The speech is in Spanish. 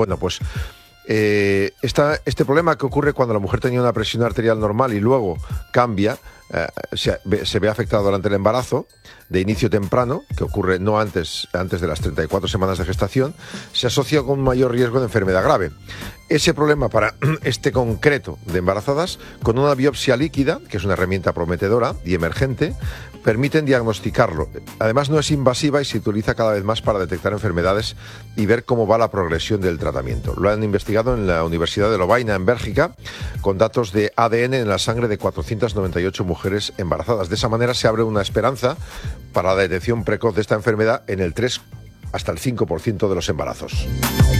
Bueno, pues este problema que ocurre cuando la mujer tenía una presión arterial normal y luego cambia, se ve afectado durante el embarazo de inicio temprano, que ocurre no antes de las 34 semanas de gestación, se asocia con un mayor riesgo de enfermedad grave. Ese problema para este concreto de embarazadas, con una biopsia líquida, que es una herramienta prometedora y emergente, permiten diagnosticarlo. Además, no es invasiva y se utiliza cada vez más para detectar enfermedades y ver cómo va la progresión del tratamiento. Lo han investigado en la Universidad de Lovaina, en Bélgica, con datos de ADN en la sangre de 498 mujeres embarazadas. De esa manera se abre una esperanza para la detección precoz de esta enfermedad en el 3 hasta el 5% de los embarazos.